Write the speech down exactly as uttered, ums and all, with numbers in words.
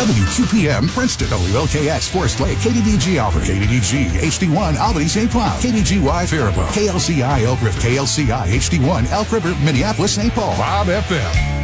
W Q P M, Princeton, W L K X, Forest Lake, K D D G Albany, K D D G, H D one, Albany, Saint Cloud, K D G Y, Faribault, K L C I, Elk River, K L C I, H D one, Elk River, Minneapolis, Saint Paul, Bob F M.